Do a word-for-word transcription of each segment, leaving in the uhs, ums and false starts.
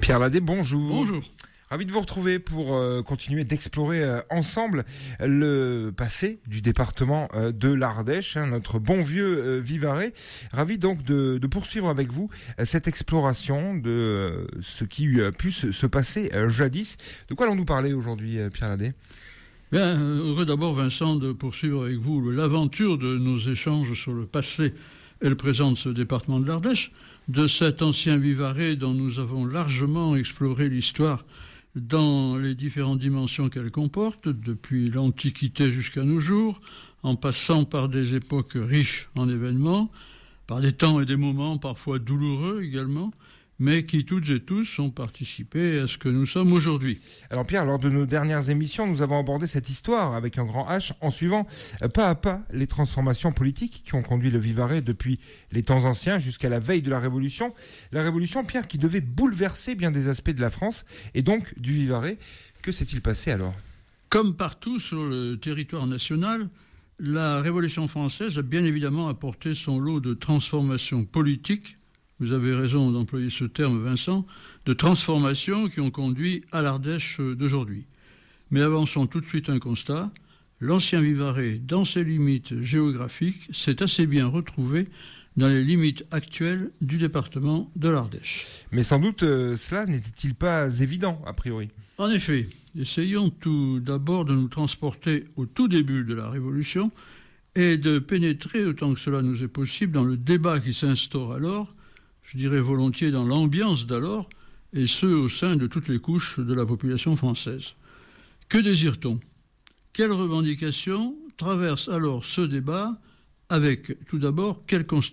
Pierre Ladet, bonjour. Bonjour. Ravi de vous retrouver pour euh, continuer d'explorer euh, ensemble le passé du département euh, de l'Ardèche, hein, notre bon vieux euh, Vivarais. Ravi donc de, de poursuivre avec vous euh, cette exploration de euh, ce qui a pu se, se passer euh, jadis. De quoi allons-nous parler aujourd'hui, euh, Pierre Ladet ? Bien, heureux d'abord, Vincent, de poursuivre avec vous l'aventure de nos échanges sur le passé et le présent de ce département de l'Ardèche, de cet ancien Vivarais dont nous avons largement exploré l'histoire dans les différentes dimensions qu'elle comporte, depuis l'Antiquité jusqu'à nos jours, en passant par des époques riches en événements, par des temps et des moments parfois douloureux également, mais qui toutes et tous ont participé à ce que nous sommes aujourd'hui. Alors Pierre, lors de nos dernières émissions, nous avons abordé cette histoire avec un grand H en suivant euh, pas à pas les transformations politiques qui ont conduit le Vivarais depuis les temps anciens jusqu'à la veille de la Révolution. La Révolution, Pierre, qui devait bouleverser bien des aspects de la France et donc du Vivarais. Que s'est-il passé alors ? Comme partout sur le territoire national, la Révolution française a bien évidemment apporté son lot de transformations politiques. Vous avez raison d'employer ce terme, Vincent, de transformations qui ont conduit à l'Ardèche d'aujourd'hui. Mais avançons tout de suite un constat. L'ancien Vivarais, dans ses limites géographiques, s'est assez bien retrouvé dans les limites actuelles du département de l'Ardèche. Mais sans doute, euh, cela n'était-il pas évident, a priori ? En effet, essayons tout d'abord de nous transporter au tout début de la Révolution et de pénétrer, autant que cela nous est possible, dans le débat qui s'instaure alors, je dirais volontiers dans l'ambiance d'alors, et ce au sein de toutes les couches de la population française. Que désire-t-on ? Quelles revendications traversent alors ce débat avec, tout d'abord, quel constat ?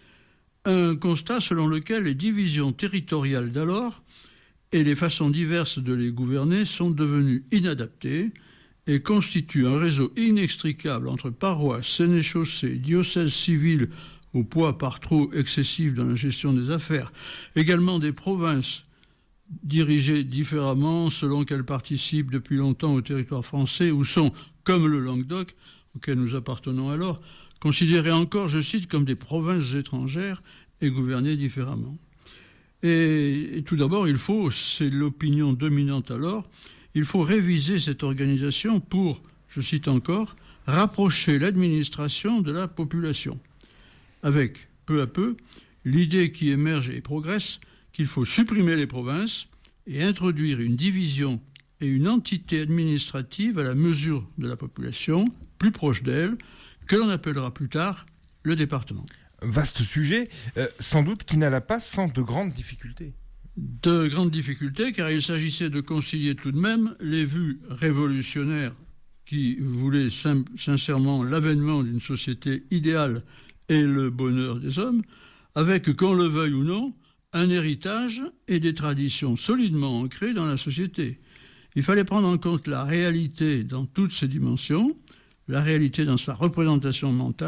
Un constat selon lequel les divisions territoriales d'alors et les façons diverses de les gouverner sont devenues inadaptées et constituent un réseau inextricable entre paroisses, sénéchaussées, diocèses civils, au poids par trop excessif dans la gestion des affaires, également des provinces dirigées différemment selon qu'elles participent depuis longtemps au territoire français ou sont, comme le Languedoc, auquel nous appartenons alors, considérées encore, je cite, comme des provinces étrangères et gouvernées différemment. Et, et tout d'abord, il faut, c'est l'opinion dominante alors, il faut réviser cette organisation pour, je cite encore, rapprocher l'administration de la population. Avec, peu à peu, l'idée qui émerge et progresse qu'il faut supprimer les provinces et introduire une division et une entité administrative à la mesure de la population, plus proche d'elle, que l'on appellera plus tard le département. Vaste sujet, euh, sans doute qui n'alla pas sans de grandes difficultés. De grandes difficultés, car il s'agissait de concilier tout de même les vues révolutionnaires qui voulaient sim- sincèrement l'avènement d'une société idéale et le bonheur des hommes, avec, qu'on le veuille ou non, un héritage et des traditions solidement ancrées dans la société. Il fallait prendre en compte la réalité dans toutes ses dimensions, la réalité dans sa représentation mentale,